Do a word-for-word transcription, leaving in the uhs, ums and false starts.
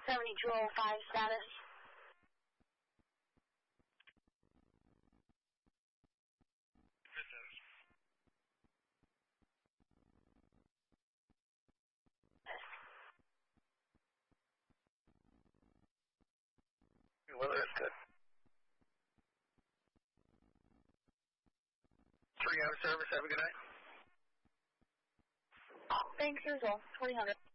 seventy-two oh five status. Weather is good. Three hour service, have a good night. Thanks, as well. twenty hundred.